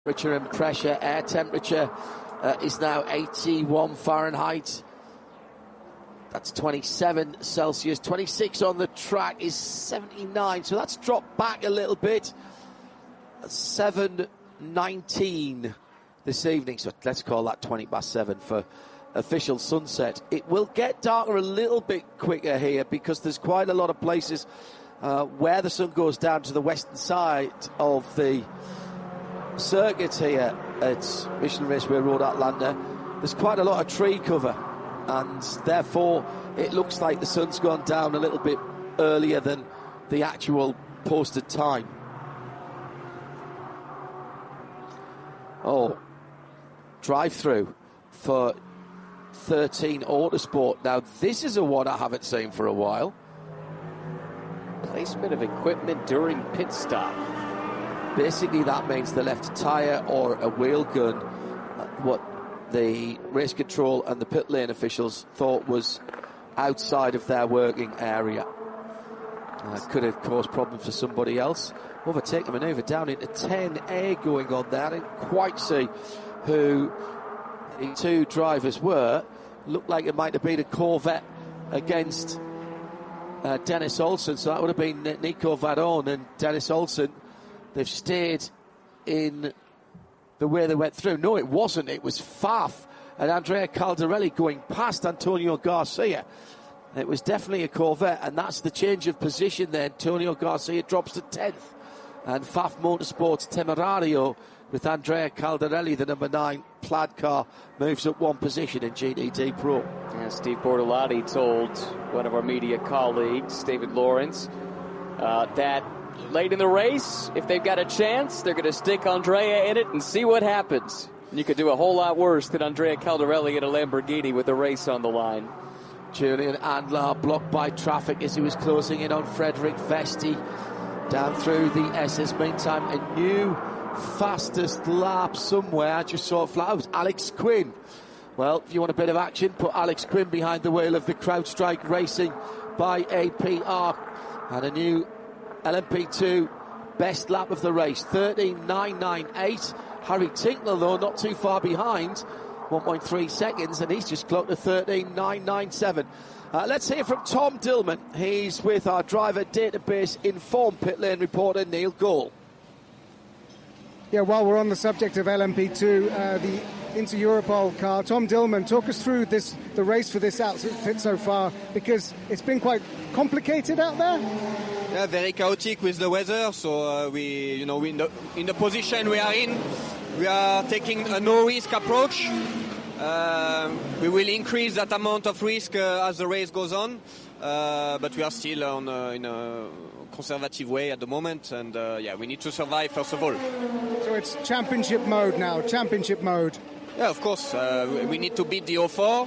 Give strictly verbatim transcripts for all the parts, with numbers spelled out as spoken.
Temperature and pressure, air temperature uh, is now eighty-one Fahrenheit. That's twenty-seven Celsius. twenty-six on the track is seventy-nine, so that's dropped back a little bit. seven nineteen this evening, so let's call that twenty past seven for official sunset. It will get darker a little bit quicker here because there's quite a lot of places uh, where the sun goes down to the western side of the circuit here at Michelin Raceway Road Atlanta. There's quite a lot of tree cover, and therefore it looks like the sun's gone down a little bit earlier than the actual posted time. Oh, drive through for thirteen Autosport. Now this is a one I haven't seen for a while. Placement of equipment during pit stop. Basically, that means the left tyre or a wheel gun, what the race control and the pit lane officials thought was outside of their working area. Uh, could have caused problems for somebody else. Overtake the manoeuvre down into ten A going on there. I didn't quite see who the two drivers were. Looked like it might have been a Corvette against uh, Dennis Olsen, so that would have been Nico Vadon and Dennis Olsen. They've stayed in the way they went through. No, it wasn't. It was Faf and Andrea Caldarelli going past Antonio Garcia. It was definitely a Corvette, and that's the change of position there. Antonio Garcia drops to tenth. And Faf Motorsports Temerario with Andrea Caldarelli, the number nine plaid car, moves up one position in G D D Pro. Yeah, Steve Bortolotti told one of our media colleagues, David Lawrence, uh, that late in the race, if they've got a chance, they're going to stick Andrea in it and see what happens. And you could do a whole lot worse than Andrea Caldarelli in a Lamborghini with the race on the line. Julian Andlar blocked by traffic as he was closing in on Frederick Vesti down through the S S. Meantime, a new fastest lap somewhere. I just saw it flat. It was Alex Quinn. Well, if you want a bit of action, put Alex Quinn behind the wheel of the CrowdStrike Racing by A P R. And a new L M P two best lap of the race, thirteen nine ninety-eight. Harry Tinkler, though, not too far behind, one point three seconds, and he's just clocked to thirteen nine ninety-seven. Uh, let's hear from Tom Dillman. He's with our driver database informed pit lane reporter Neil Gould. Yeah, while we're on the subject of L M P two, uh, the Inter Europol car, Tom Dillman, talk us through this the race for this outfit so far, because it's been quite complicated out there. Yeah, very chaotic with the weather. So uh, we, you know, we in the, in the position we are in, we are taking a no-risk approach. Uh, we will increase that amount of risk uh, as the race goes on, uh, but we are still on uh, in a conservative way at the moment, and uh, yeah, we need to survive first of all. So it's championship mode now, championship mode. Yeah, of course. Uh, we need to beat the oh four.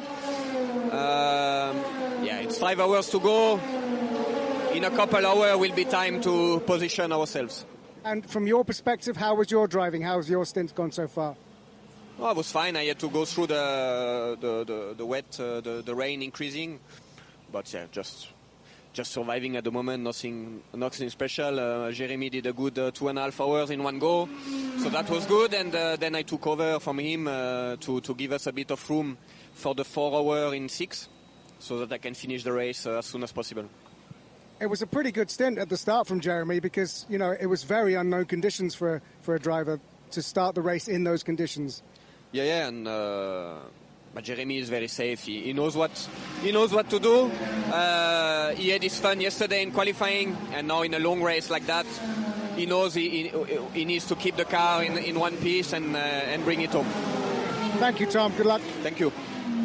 Uh, yeah, it's five hours to go. In a couple hours will be time to position ourselves. And from your perspective, how was your driving? How's your stint gone so far? Oh, I was fine. I had to go through the the, the, the wet, uh, the, the rain increasing. But yeah, just just surviving at the moment, nothing nothing special. Uh, Jeremy did a good uh, two and a half hours in one go. So that was good. And uh, then I took over from him uh, to, to give us a bit of room for the four hour in six, so that I can finish the race uh, as soon as possible. It was a pretty good stint at the start from Jeremy because, you know, it was very unknown conditions for, for a driver to start the race in those conditions. Yeah, yeah, and uh, but Jeremy is very safe. He, he knows what he knows what to do. Uh, he had his fun yesterday in qualifying, and now in a long race like that, he knows he, he, he needs to keep the car in, in one piece and uh, and bring it home. Thank you, Tom. Good luck. Thank you.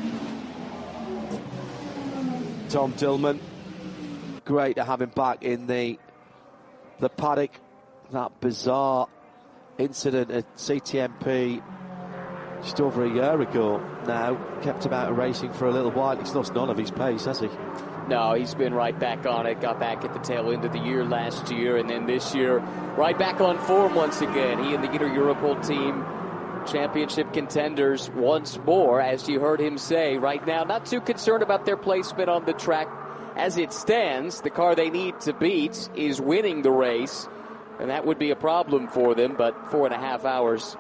Tom Dillman. Great to have him back in the the paddock. That bizarre incident at C T M P just over a year ago now kept him out of racing for a little while. He's lost none of his pace, has he? No, he's been right back on it. Got back at the tail end of the year last year, and then this year right back on form once again. He and the Inter Europol team, championship contenders once more, as you heard him say. Right now, not too concerned about their placement on the track. As it stands, the car they need to beat is winning the race, and that would be a problem for them, but four and a half hours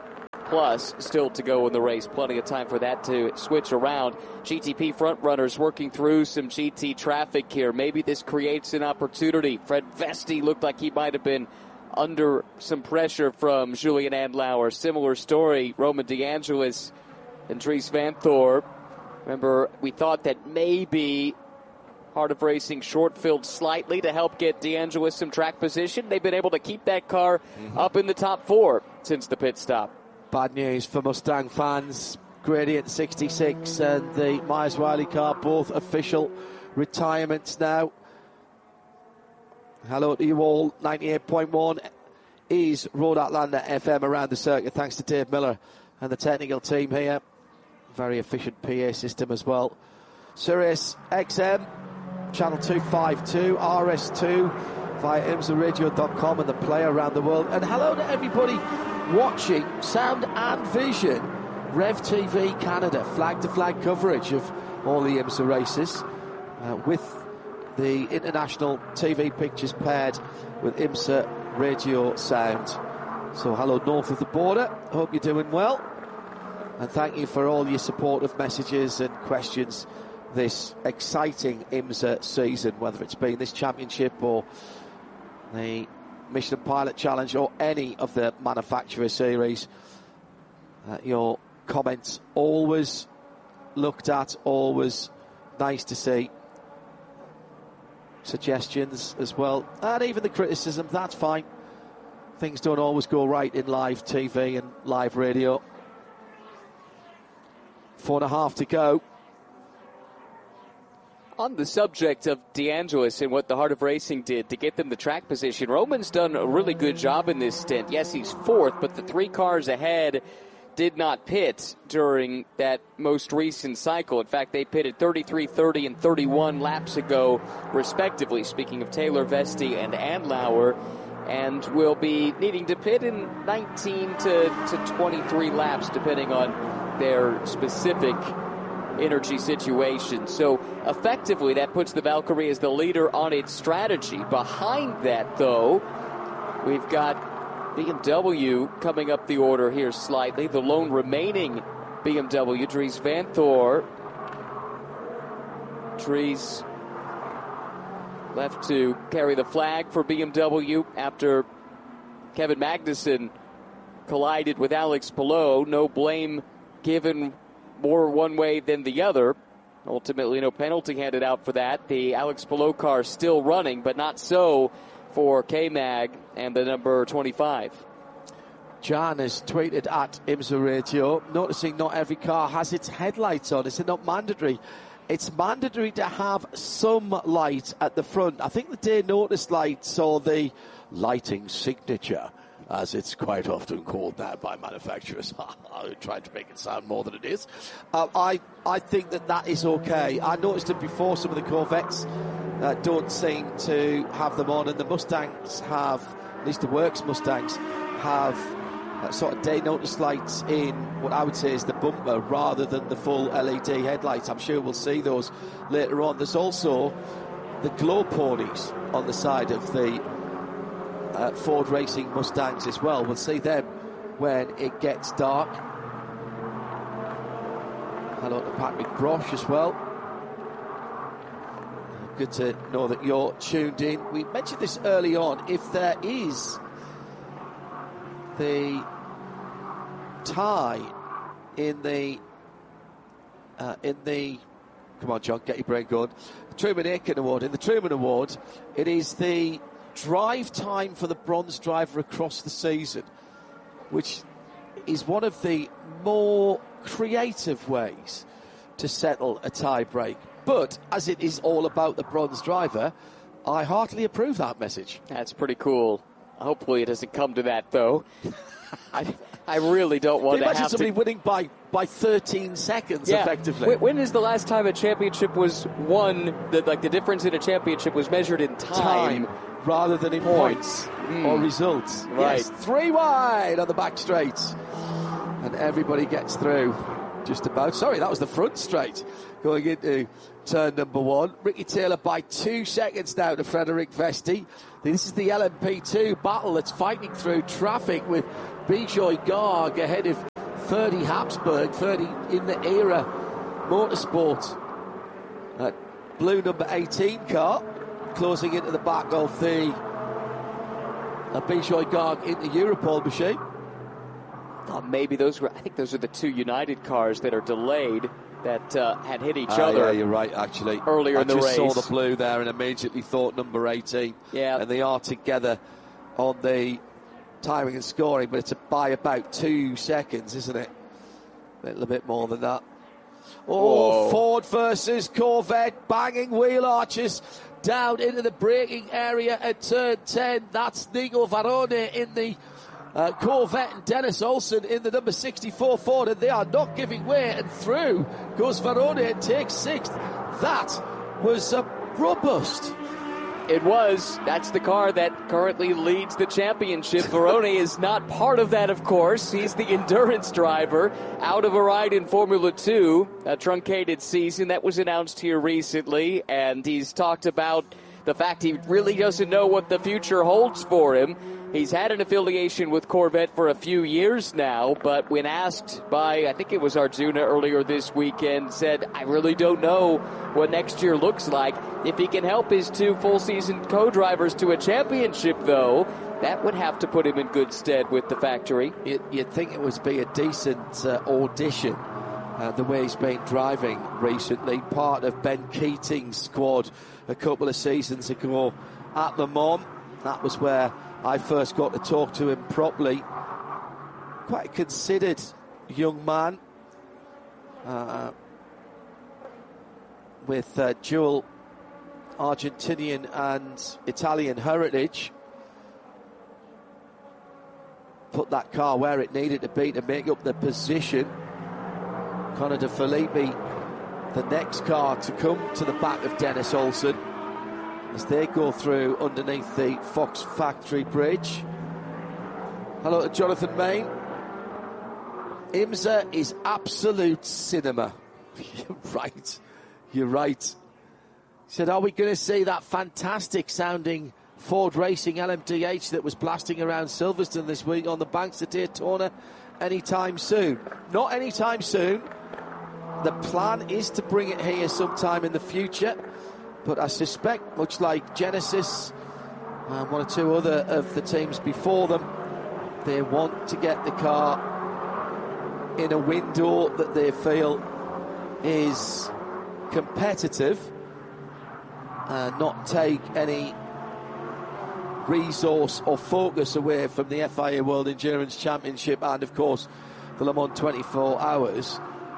plus still to go in the race. Plenty of time for that to switch around. G T P front runners working through some G T traffic here. Maybe this creates an opportunity. Fred Vesti looked like he might have been under some pressure from Julian Andlauer. Similar story, Roman DeAngelis and Dries Vanthoor. Remember, we thought that maybe Heart of Racing short-filled slightly to help get DeAngelis some track position. They've been able to keep that car mm-hmm. up in the top four since the pit stop. Bad news for Mustang fans. Gradient sixty-six and the Myers-Wiley car, both official retirements now. Hello to you all. ninety-eight point one is Road Atlanta F M around the circuit. Thanks to Dave Miller and the technical team here. Very efficient P A system as well. Sirius X M, channel two fifty-two, R S two, via imsa radio dot com and the player around the world. And hello to everybody watching Sound and Vision, Rev T V Canada, flag-to-flag coverage of all the IMSA races uh, with the international T V pictures paired with IMSA radio sound. So hello north of the border, hope you're doing well. And thank you for all your supportive messages and questions this exciting IMSA season, whether it's been this championship or the Michelin Pilot Challenge or any of the manufacturer series. Uh, your comments always looked at, always nice to see. Suggestions as well, and even the criticism, that's fine. Things don't always go right in live T V and live radio. Four and a half to go. On the subject of DeAngelis and what the Heart of Racing did to get them the track position, Roman's done a really good job in this stint. Yes, he's fourth, but the three cars ahead did not pit during that most recent cycle. In fact, they pitted thirty-three, thirty, and thirty-one laps ago, respectively, speaking of Taylor, Vesti, and Andlauer, and will be needing to pit in nineteen to twenty-three laps, depending on their specific energy situation. So effectively that puts the Valkyrie as the leader on its strategy. Behind that, though, we've got B M W coming up the order here slightly. The lone remaining B M W, Dries Vanthoor. Dries left to carry the flag for B M W after Kevin Magnussen collided with Alex Palou. No blame given more one way than the other. Ultimately, no penalty handed out for that. The Alex Palou car still running, but not so for K-Mag and the number twenty-five. Jan has tweeted at IMSA Radio, noticing not every car has its headlights on. Is it not mandatory? It's mandatory to have some light at the front. I think the day notice lights or the lighting signature, as it's quite often called now by manufacturers. I'm trying to make it sound more than it is. Uh, I, I think that that is okay. I noticed it before. Some of the Corvettes uh, don't seem to have them on, and the Mustangs have, at least the Works Mustangs, have uh, sort of day notice lights in what I would say is the bumper rather than the full L E D headlights. I'm sure we'll see those later on. There's also the glow ponies on the side of the Uh, Ford Racing Mustangs as well. We'll see them when it gets dark. Hello to Patrick Brosh as well. Good to know that you're tuned in. We mentioned this early on. If there is the tie in the uh, in the come on, John, get your brain going. The Truman Aiken Award. In the Truman Award, it is the drive time for the bronze driver across the season, which is one of the more creative ways to settle a tie break. But as it is all about the bronze driver, I heartily approve that message. That's pretty cool. Hopefully it doesn't come to that, though. I, I really don't want to have to... Imagine somebody winning by, by thirteen seconds, yeah. effectively. When, when is the last time a championship was won, that like the difference in a championship was measured in time? Time. Rather than in points, points mm. or results. Right. Yes, three wide on the back straight. And everybody gets through just about. Sorry, that was the front straight going into turn number one. Ricky Taylor by two seconds now to Frederic Vesti. This is the L M P two battle that's fighting through traffic with Bijoy Garg ahead of Ferdy Habsburg, Ferdy in the era motorsport. Uh, blue number eighteen car, closing into the back of the uh, Bijoy Garg into Europol machine. Thought maybe those were, I think those are the two United cars that are delayed that uh, had hit each uh, other. Yeah, you're right, actually. Earlier I in the just race. saw the blue there and immediately thought number eighteen. Yeah. And they are together on the timing and scoring, but it's by about two seconds, isn't it? A little bit more than that. Oh, Whoa. Ford versus Corvette, banging wheel arches down into the braking area at turn ten. That's Nico Varrone in the uh, Corvette and Dennis Olsen in the number sixty-four Ford, and they are not giving way, and through goes Varrone and takes sixth. That was uh, robust. It was. That's the car that currently leads the championship. Varrone is not part of that, of course. He's the endurance driver, out of a ride in Formula two, a truncated season that was announced here recently, and he's talked about the fact he really doesn't know what the future holds for him. He's had an affiliation with Corvette for a few years now, but when asked by, I think it was Arjuna earlier this weekend, said, I really don't know what next year looks like. If he can help his two full-season co-drivers to a championship, though, that would have to put him in good stead with the factory. You'd, you'd think it would be a decent uh, audition, uh, the way he's been driving recently. Part of Ben Keating's squad a couple of seasons ago at Le Mans. That was where I first got to talk to him properly. Quite a considered young man uh, with uh, dual Argentinian and Italian heritage. Put that car where it needed to be to make up the position. Connor De Filippi, the next car to come to the back of Dennis Olsen as they go through underneath the Fox Factory Bridge. Hello to Jonathan Main. IMSA is absolute cinema. You're right. You're right. He said, are we going to see that fantastic sounding Ford Racing L M D H that was blasting around Silverstone this week on the banks of Daytona anytime soon? Not anytime soon. The plan is to bring it here sometime in the future, but I suspect, much like Genesis and one or two other of the teams before them, they want to get the car in a window that they feel is competitive and not take any resource or focus away from the F I A World Endurance Championship and, of course, the Le Mans twenty-four hours,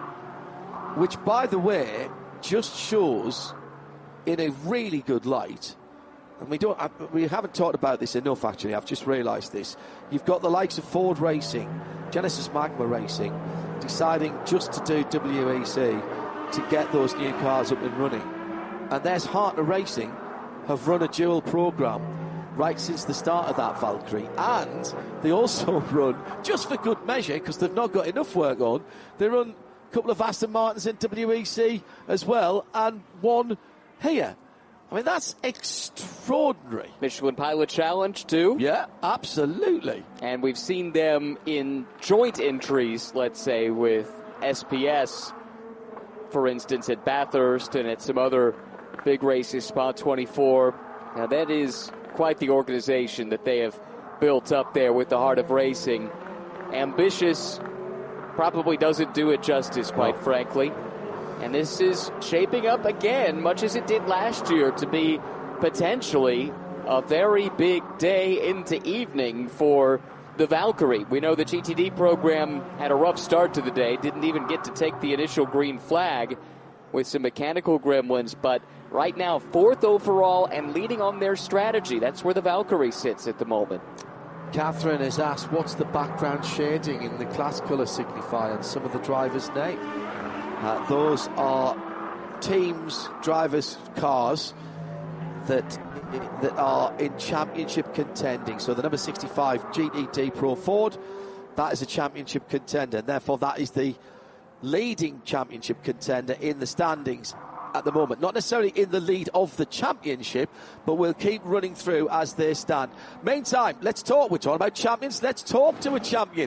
which, by the way, just shows in a really good light, and we don't we haven't talked about this enough, actually. I've just realised this. You've got the likes of Ford Racing, Genesis Magma Racing, deciding just to do W E C to get those new cars up and running. And there's Hartner Racing have run a dual programme right since the start of that Valkyrie, and they also run, just for good measure, because they've not got enough work on, they run a couple of Aston Martins in W E C as well, and one here. I mean, that's extraordinary. Michelin Pilot Challenge, too. Yeah, absolutely. And we've seen them in joint entries, let's say, with S P S, for instance, at Bathurst and at some other big races, Spa twenty-four. Now, that is quite the organization that they have built up there with the heart of racing. Ambitious, probably doesn't do it justice, quite no. frankly. And this is shaping up again, much as it did last year, to be potentially a very big day into evening for the Valkyrie. We know the G T D program had a rough start to the day, didn't even get to take the initial green flag with some mechanical gremlins, but right now, fourth overall and leading on their strategy. That's where the Valkyrie sits at the moment. Catherine has asked, what's the background shading in the class colour signify on some of the drivers' name? Uh, those are teams, drivers' cars that that are in championship contending. So the number sixty-five G T D Pro Ford, that is a championship contender, and therefore that is the leading championship contender in the standings at the moment. Not necessarily in the lead of the championship, but we'll keep running through as they stand. Meantime, let's talk. We're talking about champions. Let's talk to a champion.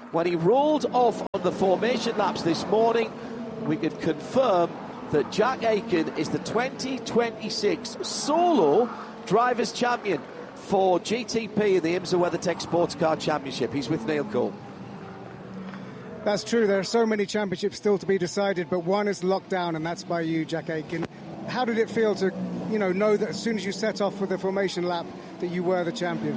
when he rolled off on the formation laps this morning, we could confirm that Jack Aitken is the twenty twenty-six solo Drivers' Champion for G T P in the IMSA WeatherTech Sports Car Championship. He's with Neil Cole. That's true. There are so many championships still to be decided, but one is locked down, and that's by you, Jack Aitken. How did it feel to, you know, know that as soon as you set off for the formation lap that you were the champion?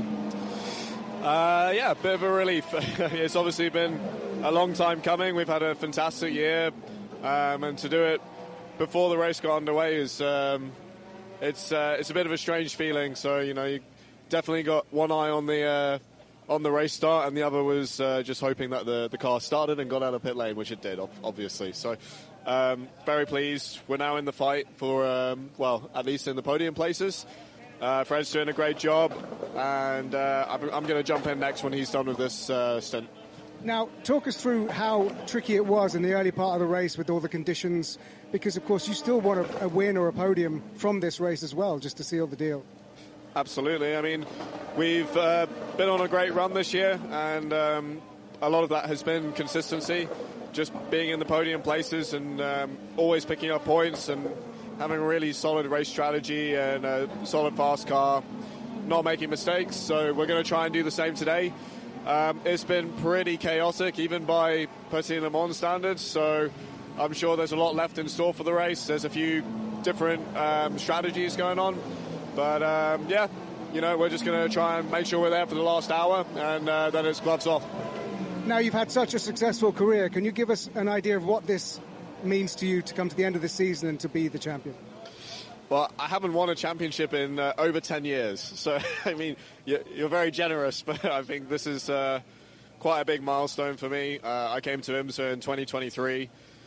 Uh, yeah, a bit of a relief. It's obviously been a long time coming. We've had a fantastic year, um, and to do it before the race got underway is um, it's uh, it's a bit of a strange feeling. So you know, you definitely got one eye on the uh, on the race start, and the other was uh, just hoping that the the car started and got out of pit lane, which it did, obviously. So um, very pleased. We're now in the fight for um, well, at least in the podium places. Uh, Fred's doing a great job, and uh, I'm, I'm going to jump in next when he's done with this uh, stint. Now, talk us through how tricky it was in the early part of the race with all the conditions, because, of course, you still want a, a win or a podium from this race as well, just to seal the deal. Absolutely. I mean, we've uh, been on a great run this year, and um, a lot of that has been consistency, just being in the podium places and um, always picking up points and having a really solid race strategy and a solid fast car, not making mistakes. So we're going to try and do the same today. Um, it's been pretty chaotic, even by Petit Le Mans standards, so I'm sure there's a lot left in store for the race. There's a few different um, strategies going on, but um, yeah, you know, we're just going to try and make sure we're there for the last hour, and uh, then it's gloves off. Now, you've had such a successful career. Can you give us an idea of what this means to you to come to the end of the season and to be the champion? Well, I haven't won a championship in uh, over ten years, so I mean, you're, you're very generous, but I think this is uh, quite a big milestone for me. Uh, I came to IMSA in twenty twenty-three,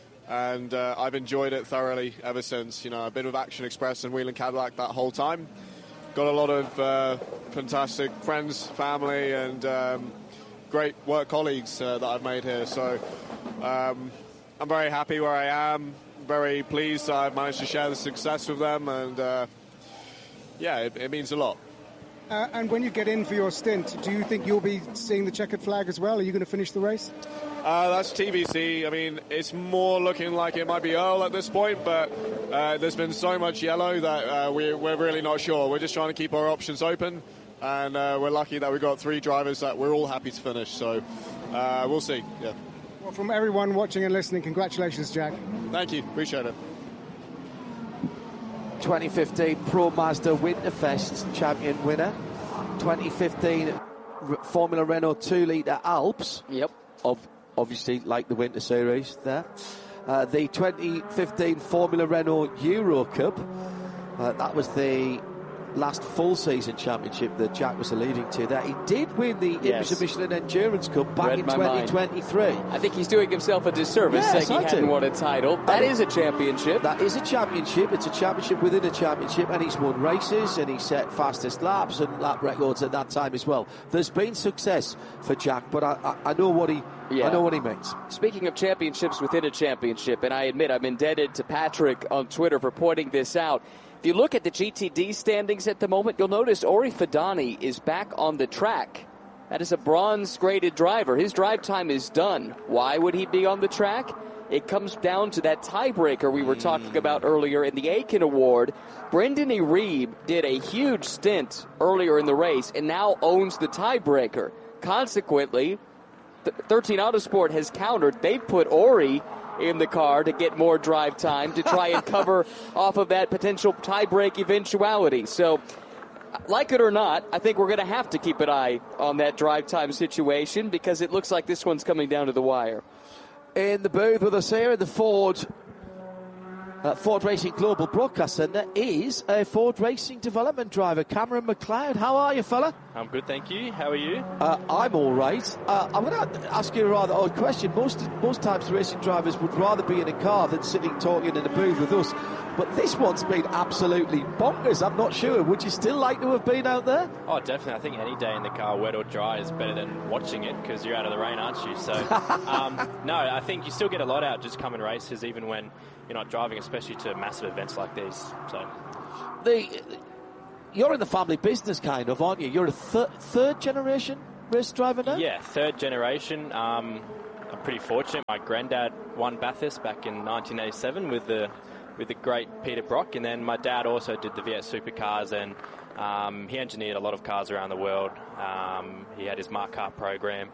and uh, I've enjoyed it thoroughly ever since. You know, I've been with Action Express and Whelen Cadillac that whole time. Got a lot of uh, fantastic friends, family, and um, great work colleagues uh, that I've made here. So um, I'm very happy where I am. Very pleased I've managed to share the success with them, and uh, yeah, it, it means a lot. Uh, and when you get in for your stint, do you think you'll be seeing the checkered flag as well? Are you going to finish the race? Uh, that's T B C. I mean, it's more looking like it might be Earl at this point, but uh, there's been so much yellow that uh, we, we're really not sure. We're just trying to keep our options open, and uh, we're lucky that we've got three drivers that we're all happy to finish. So uh, we'll see. Yeah. Well, from everyone watching and listening, congratulations, Jack. Thank you. Appreciate it. twenty fifteen Pro Mazda Winterfest champion winner. twenty fifteen R- Formula Renault two litre Alps. Yep. Of, obviously, like the Winter Series there. Uh, the twenty fifteen Formula Renault Euro Cup. Uh, that was the last full season championship that Jack was alluding to there. He did win the Yes. IMSA Michelin Endurance Cup back Read in my twenty mind. twenty-three. I think he's doing himself a disservice Yes, saying he I hadn't do. won a title. That is a championship. That is a championship. It's a championship within a championship, and he's won races and he set fastest laps and lap records at that time as well. There's been success for Jack, but I, I, I know what he Yeah. I know what he means. Speaking of championships within a championship, and I admit I'm indebted to Patrick on Twitter for pointing this out. If you look at the G T D standings at the moment, you'll notice Ori Fadani is back on the track. That is a bronze-graded driver. His drive time is done. Why would he be on the track? It comes down to that tiebreaker we were talking about earlier in the Aiken Award. Brendan Reeb did a huge stint earlier in the race and now owns the tiebreaker. Consequently, thirteen Autosport has countered. They've put Ori in the car to get more drive time to try and cover off of that potential tie-break eventuality. So, like it or not, I think we're going to have to keep an eye on that drive time situation because it looks like this one's coming down to the wire. In the booth with us here in the Ford uh, Ford Racing Global Broadcast Centre is a Ford Racing development driver, Cameron McLeod. How are you, fella? I'm good, thank you. How are you? Uh, I'm all right. Uh, I'm going to ask you a rather odd question. Most most times racing drivers would rather be in a car than sitting talking in a booth with us. But this one's been absolutely bonkers. I'm not sure. Would you still like to have been out there? Oh, definitely. I think any day in the car, wet or dry, is better than watching it because you're out of the rain, aren't you? So, um, no, I think you still get a lot out just coming races, even when you're not driving, especially to massive events like these. So, The you're in the family business, kind of, aren't you? You're a thir- third generation race driver now? Yeah, third generation. Um, I'm pretty fortunate. My granddad won Bathurst back in nineteen eighty-seven with the with the great Peter Brock, and then my dad also did the V eight supercars, and um, he engineered a lot of cars around the world. Um, he had his Mark Car program.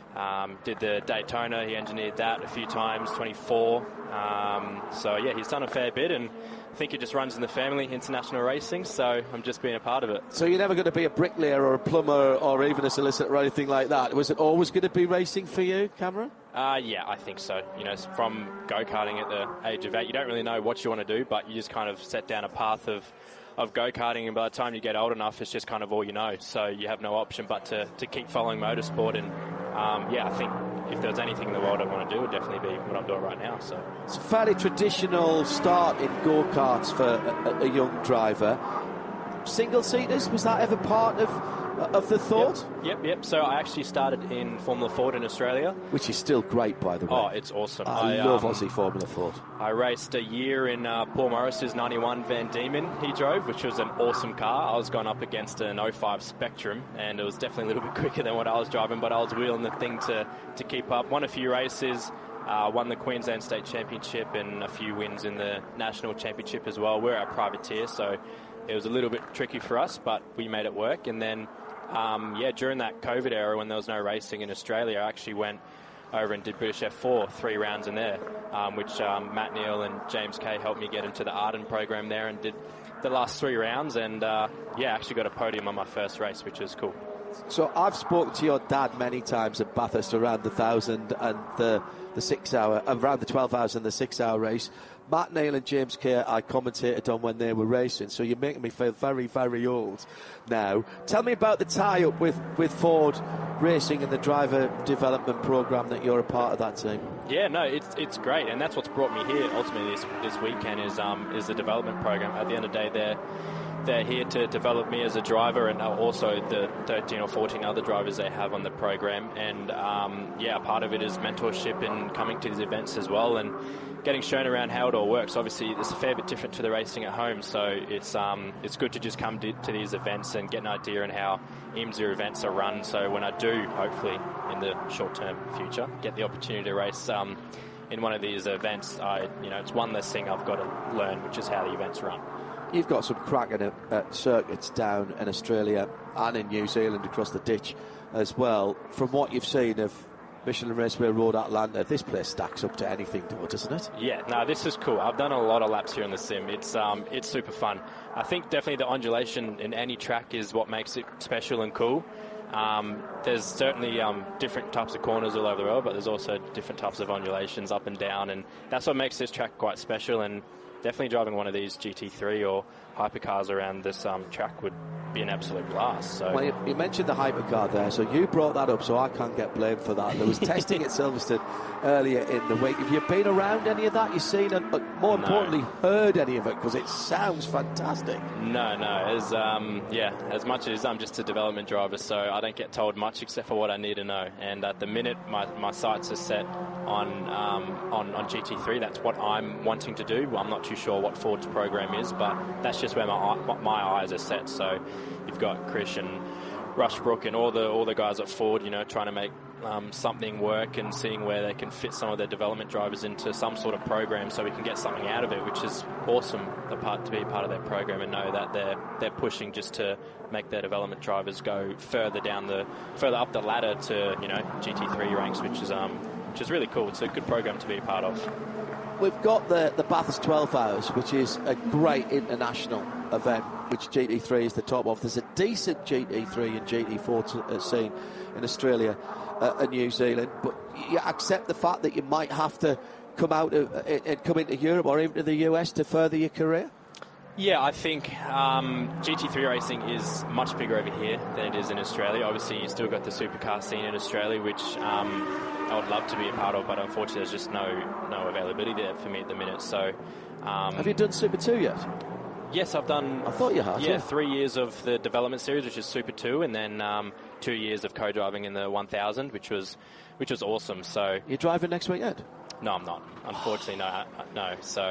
Um, did the Daytona, he engineered that a few times, twenty-four. Um, so, yeah, he's done a fair bit, and I think it just runs in the family, international racing, so I'm just being a part of it. So you're never going to be a bricklayer or a plumber or even a solicitor or anything like that. Was it always going to be racing for you, Cameron? Uh, yeah, I think so. You know, from go-karting at the age of eight, you don't really know what you want to do, but you just kind of set down a path of of go-karting, and by the time you get old enough, it's just kind of all you know. So you have no option but to, to keep following motorsport. And, um, yeah, I think if there was anything in the world I want to do, it would definitely be what I'm doing right now. So it's a fairly traditional start in go-karts for a, a young driver. Single-seaters, was that ever part of of the thought? Yep, yep, yep. So I actually started in Formula Ford in Australia. Which is still great, by the way. Oh, it's awesome. I, I love um, Aussie Formula Ford. I raced a year in uh, Paul Morris's ninety-one Van Diemen he drove, which was an awesome car. I was going up against an oh five Spectrum, and it was definitely a little bit quicker than what I was driving, but I was wheeling the thing to, to keep up. Won a few races. Uh, won the Queensland State Championship and a few wins in the National Championship as well. We're a privateer, so it was a little bit tricky for us, but we made it work. And then, um, yeah, during that COVID era when there was no racing in Australia, I actually went over and did British F four, three rounds in there, um, which um, Matt Neal and James Kay helped me get into the Arden program there and did the last three rounds. And, uh, yeah, actually got a podium on my first race, which was cool. So I've spoken to your dad many times at Bathurst around the thousand and the the six hour, around the twelve hours and the six hour race. Matt Neal and James Kay I commentated on when they were racing, so you're making me feel very, very old now. Tell me about the tie-up with, with Ford Racing and the driver development program that you're a part of that team. Yeah, no, it's it's great, and that's what's brought me here ultimately this this weekend is um is the development program. At the end of the day, they're they're here to develop me as a driver, and also the thirteen or fourteen other drivers they have on the program. And um, yeah, part of it is mentorship and coming to these events as well, and getting shown around how it all works. Obviously, it's a fair bit different to the racing at home, so it's um it's good to just come to, to these events and get an idea on how IMSA events are run. So when I do, hopefully in the short-term future, get the opportunity to race um in one of these events, I you know it's one less thing I've got to learn, which is how the events run. You've got some cracking at, at circuits down in Australia and in New Zealand across the ditch as well. From what you've seen of Michelin Raceway Road Atlanta, this place stacks up to anything, though, doesn't it? Yeah, no, this is cool. I've done a lot of laps here in the sim. It's um, it's super fun. I think definitely the undulation in any track is what makes it special and cool. Um, there's certainly um, different types of corners all over the world, but there's also different types of undulations up and down, and that's what makes this track quite special. And definitely driving one of these G T three or hypercars around this um, track would be an absolute blast. So, well, you, you mentioned the hypercar there, so you brought that up, so I can't get blamed for that. There was testing at Silverstone earlier in the week. Have you been around any of that? You've seen it, but more no. importantly, heard any of it? Because it sounds fantastic. No, no. As um, yeah, as much as I'm just a development driver, so I don't get told much except for what I need to know. And at the minute, my, my sights are set on um, on on G T three. That's what I'm wanting to do. I'm not too sure what Ford's program is, but that's just where my my eyes are set. So you've got Chris and Rushbrook and all the all the guys at Ford, you know, trying to make um, something work and seeing where they can fit some of their development drivers into some sort of program, so we can get something out of it, which is awesome. The part to be a part of their program and know that they're they're pushing just to make their development drivers go further down the further up the ladder to you know G T three ranks, which is um which is really cool. It's a good program to be a part of. We've got the, the Bathurst twelve hours, which is a great international event, which G T three is the top of. There's a decent G T three and G T four to, uh, scene in Australia uh, and New Zealand, but you accept the fact that you might have to come out of, uh, and come into Europe or even to the U S to further your career? Yeah, I think um, G T three racing is much bigger over here than it is in Australia. Obviously, you still got the supercar scene in Australia, which um, I would love to be a part of, but unfortunately, there's just no no availability there for me at the minute. So, um, have you done Super two yet? Yes, I've done. I thought you had. Yeah, yeah. three years of the development series, which is Super two, and then um, two years of co-driving in the one thousand, which was which was awesome. So you're driving next weekend? No, I'm not. Unfortunately, no, no. So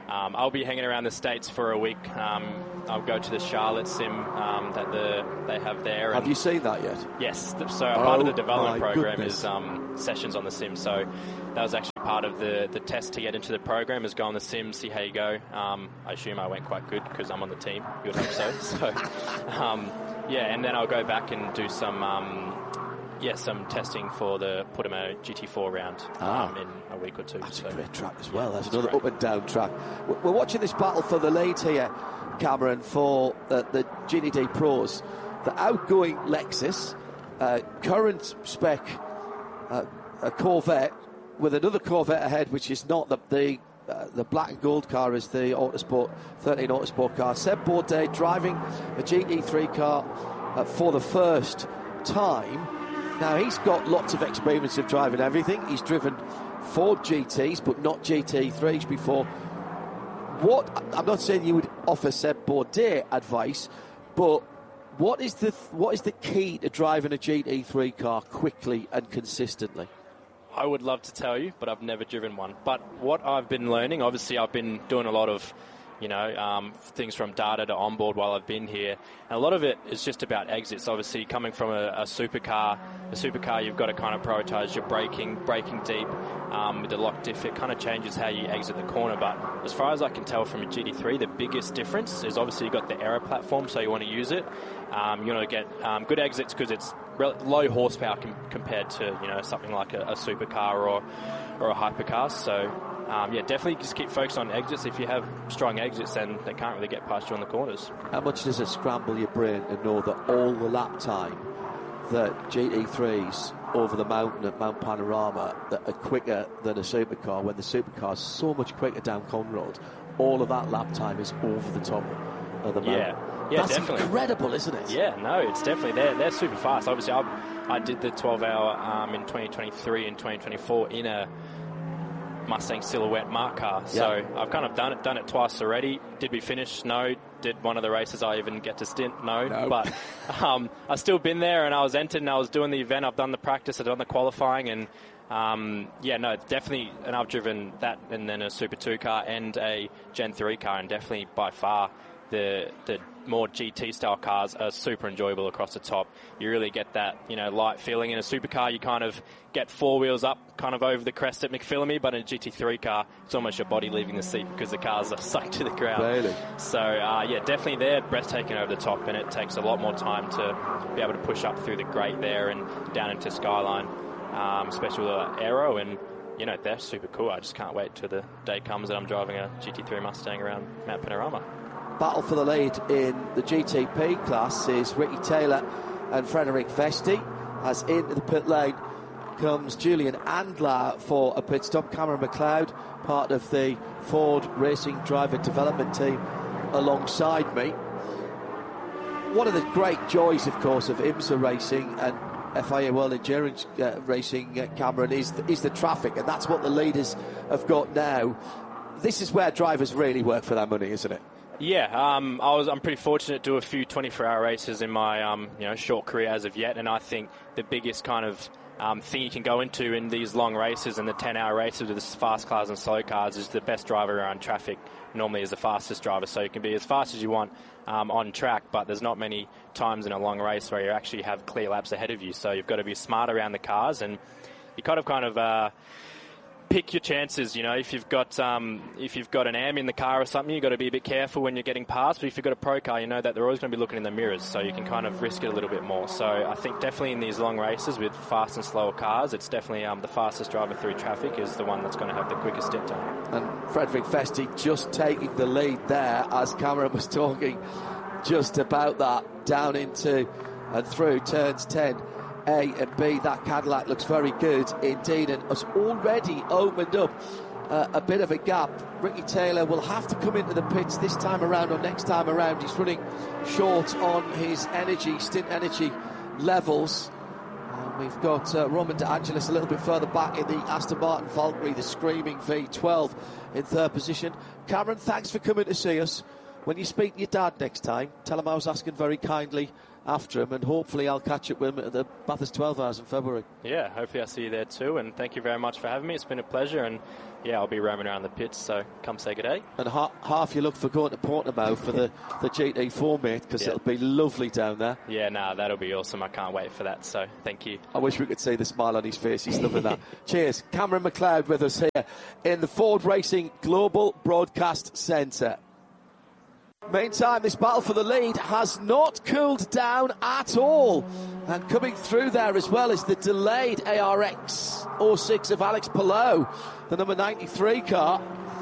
um, I'll be hanging around the States for a week. Um, I'll go to the Charlotte sim um, that the they have there. Have you seen that yet? Yes. So oh, part of the development my program goodness. is um, sessions on the sim. So that was actually part of the, the test to get into the program, is go on the sim, see how you go. Um, I assume I went quite good because I'm on the team. You would hope so. So, um, yeah, and then I'll go back and do some... Um, Yeah, some testing for the Portimao G T four round ah. um, in a week or two. That's so. a great track as well. That's That's another great. up and down track. We're watching this battle for the lead here, Cameron, for uh, the G D D Pros. The outgoing Lexus, uh, current spec, uh, a Corvette with another Corvette ahead, which is not the the, uh, the black and gold car, is the Autosport thirteen Autosport car. Seb Bourdais driving a G T three car uh, for the first time. Now, he's got lots of experience of driving everything. He's driven Ford G Ts, but not G T threes before. What, I'm not saying you would offer Seb Bourdais advice, but what is the what is the key to driving a G T three car quickly and consistently? I would love to tell you, but I've never driven one. But what I've been learning, obviously I've been doing a lot of you know, um, things from data to onboard while I've been here. And a lot of it is just about exits. Obviously, coming from a, a supercar, a supercar, you've got to kind of prioritise your braking, braking deep um, with the lock diff. It kind of changes how you exit the corner. But as far as I can tell from a G T three, the biggest difference is obviously you've got the aero platform, so you want to use it. Um, you want to get um, good exits because it's re- low horsepower com- compared to, you know, something like a, a supercar or, or a hypercar. So... Um, yeah, definitely just keep focused on exits. If you have strong exits, then they can't really get past you on the corners. How much does it scramble your brain to know that all the lap time that G T threes over the mountain at Mount Panorama that are quicker than a supercar, when the supercar is so much quicker down Con Road, all of that lap time is over the top of the mountain? Yeah, yeah, That's definitely incredible, isn't it? Yeah, no, it's definitely, they're, they're super fast. Obviously, I, I did the twelve hour um, in twenty twenty-three and twenty twenty-four in a Mustang Silhouette Mark car, so yeah. I've kind of done it done it twice already. Did we finish? No. Did one of the races I even get to stint? No. no. But um, I've still been there, and I was entered, and I was doing the event. I've done the practice, I've done the qualifying, and um, yeah, no, definitely. And I've driven that, and then a Super two car and a Gen three car, and definitely by far the the more G T style cars are super enjoyable across the top. You really get that, you know, light feeling. In a supercar, you kind of get four wheels up, kind of over the crest at McPhillamy, but in a G T three car, it's almost your body leaving the seat because the cars are sucked to the ground. Really? So, uh, yeah, definitely they're breathtaking over the top, and it takes a lot more time to be able to push up through the grate there and down into Skyline, um, especially with the aero, and you know, they're super cool. I just can't wait till the day comes that I'm driving a G T three Mustang around Mount Panorama. Battle for the lead in the G T P class is Ricky Taylor and Frederick Vesti, as into the pit lane comes Julian Andler for a pit stop. Cameron McLeod, part of the Ford Racing Driver Development Team, alongside me. One of the great joys, of course, of IMSA Racing and F I A World Endurance uh, Racing, uh, Cameron, is the, is the traffic, and that's what the leaders have got now. This is where drivers really work for their money, isn't it? Yeah, um, I was. I'm pretty fortunate to do a few twenty-four hour races in my um, you know short career as of yet, and I think the biggest kind of um, thing you can go into in these long races and the ten hour races with the fast cars and slow cars is the best driver around traffic normally is the fastest driver. So you can be as fast as you want um, on track, but there's not many times in a long race where you actually have clear laps ahead of you. So you've got to be smart around the cars, and you kind of kind of. Uh, Pick your chances, you know. If you've got um, if you've got an A M in the car or something, you've got to be a bit careful when you're getting past. But if you've got a pro car, you know that they're always going to be looking in the mirrors, so you can kind of risk it a little bit more. So I think definitely in these long races with fast and slower cars, it's definitely um, the fastest driver through traffic is the one that's going to have the quickest stint time. And Frederick Vesti just taking the lead there, as Cameron was talking just about that, down into and through turns ten A and B. That Cadillac looks very good indeed, and has already opened up uh, a bit of a gap. Ricky Taylor will have to come into the pits this time around or next time around. He's running short on his energy, stint energy levels. And we've got uh, Roman De Angelis a little bit further back in the Aston Martin Valkyrie, the screaming V twelve in third position. Cameron, thanks for coming to see us. When you speak to your dad next time, tell him I was asking very kindly after him, and hopefully I'll catch up with him at the Bathurst twelve hours in February. Yeah, hopefully I'll see you there too, and thank you very much for having me. It's been a pleasure, and yeah, I'll be roaming around the pits, so come say good day. And ha- half you look for going to Portimao for the, the G T four, mate, because yeah. it'll be lovely down there. Yeah, no, nah, that'll be awesome. I can't wait for that, so thank you. I wish we could see the smile on his face. He's loving that. Cheers. Cameron McLeod with us here in the Ford Racing Global Broadcast Centre. Meantime, this battle for the lead has not cooled down at all. And coming through there as well is the delayed A R X oh six of Alex Palou, the number ninety-three car.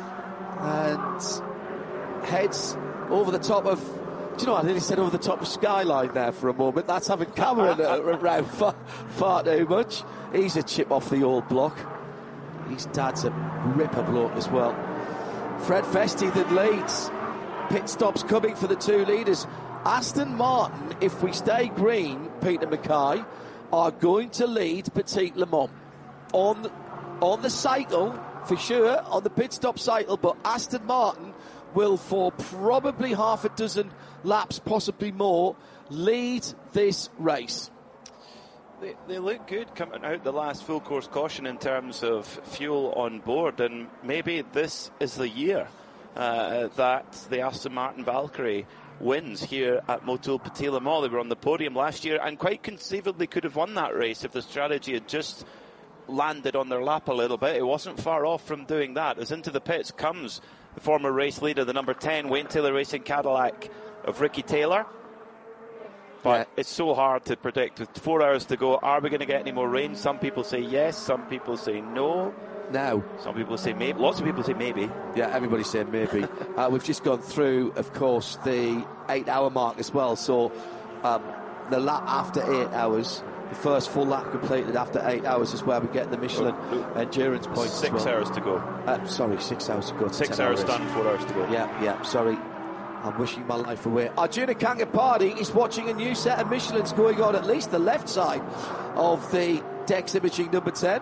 And heads over the top of... Do you know, I nearly said over the top of Skyline there for a moment. That's having Cameron around far, far too much. He's a chip off the old block. His dad's a ripper bloke as well. Fred Festi then leads. Pit stops coming for the two leaders. Aston Martin, if we stay green, Peter Mackay, are going to lead Petit Le Mans. On, on the cycle, for sure, on the pit stop cycle, but Aston Martin will, for probably half a dozen laps, possibly more, lead this race. They, they look good coming out the last full course caution in terms of fuel on board, and maybe this is the year uh, that the Aston Martin Valkyrie wins here at Motul Petit Le Mans. They were on the podium last year and quite conceivably could have won that race if the strategy had just landed on their lap a little bit. It wasn't far off from doing that. As into the pits comes the former race leader, the number ten Wayne Taylor Racing Cadillac of Ricky Taylor. But yeah. It's so hard to predict. With four hours to go, are we going to get any more rain? Some people say yes, some people say no. No. Some people say maybe. Lots of people say maybe. Yeah, everybody's saying maybe. uh, we've just gone through, of course, the eight-hour mark as well. So um, the lap after eight hours, the first full lap completed after eight hours is where we get the Michelin oh, oh. endurance points. Six well. hours to go. Uh, sorry, six hours to go. To six hours, hours done, four hours to go. Yeah, yeah, sorry. I'm wishing my life away. Arjuna Kangapati is watching a new set of Michelins going on at least the left side of the Dex Imaging number ten.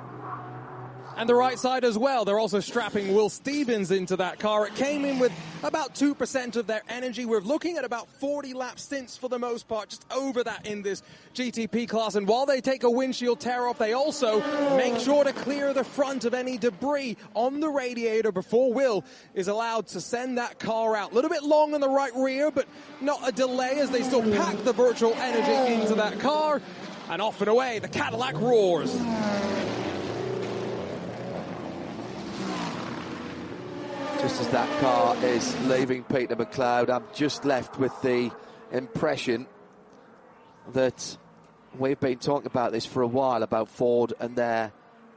And the right side as well. They're also strapping Will Stevens into that car. It came in with about two percent of their energy. We're looking at about forty lap stints for the most part, just over that in this G T P class. And while they take a windshield tear off, they also make sure to clear the front of any debris on the radiator before Will is allowed to send that car out. A little bit long on the right rear, but not a delay as they still pack the virtual energy into that car. And off and away, the Cadillac roars. Just as that car is leaving Peter McLeod, I'm just left with the impression that we've been talking about this for a while, about Ford and their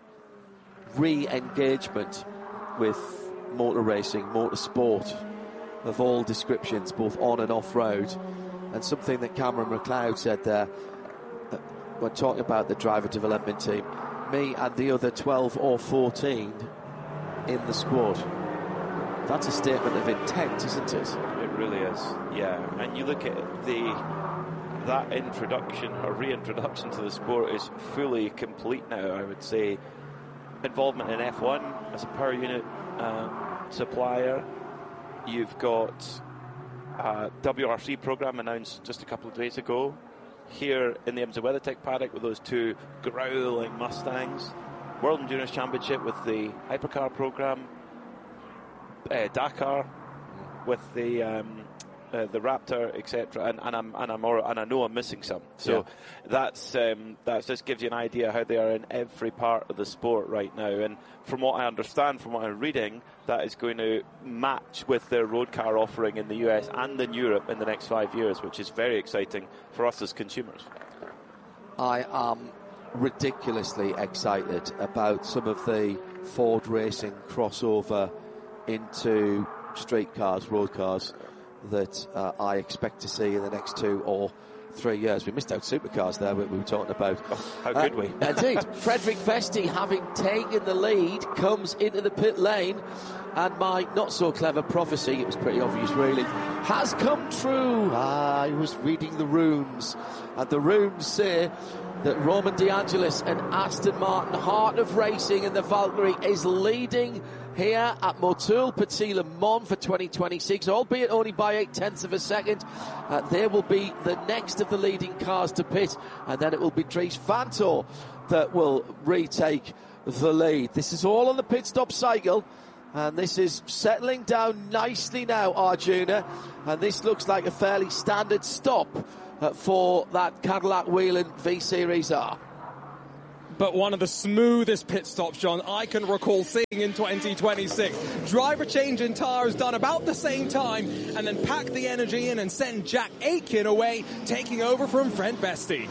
re-engagement with motor racing, motor sport of all descriptions, both on and off-road. And something that Cameron McLeod said there, when talking about the driver development team, me and the other twelve or fourteen in the squad. That's a statement of intent, isn't it? It really is, yeah. And you look at the that introduction or reintroduction to the sport is fully complete now, I would say. Involvement in F one as a power unit um, supplier. You've got a W R C program announced just a couple of days ago here in the IMSA WeatherTech paddock with those two growling Mustangs. World Endurance Championship with the Hypercar program. Uh, Dakar with the um, uh, the Raptor, et cetera, and, and I'm and I'm or, and I know I'm missing some. So yeah. that's um, that just gives you an idea how they are in every part of the sport right now. And from what I understand, from what I'm reading, that is going to match with their road car offering in the U S and in Europe in the next five years, which is very exciting for us as consumers. I am ridiculously excited about some of the Ford Racing crossover into street cars, road cars that uh, I expect to see in the next two or three years. We missed out supercars there, we were talking about. Oh, how could uh, we? Indeed. Frederick Festi, having taken the lead, comes into the pit lane, and my not so clever prophecy, it was pretty obvious really, has come true. Ah, I was reading the runes, and the runes say that Roman De Angelis and Aston Martin, heart of racing, and the Valkyrie is leading here at Motul Petit Le Mans for twenty twenty-six, albeit only by eight tenths of a second. Uh, there will be the next of the leading cars to pit, and then it will be Dries Vanthoor that will retake the lead. This is all on the pit stop cycle, and this is settling down nicely now, Arjuna, and this looks like a fairly standard stop uh, for that Cadillac Whelen V-Series R. But one of the smoothest pit stops, John, I can recall seeing in twenty twenty-six. Driver change in tyres done about the same time, and then pack the energy in and send Jack Aitken away, taking over from Fred Vesti.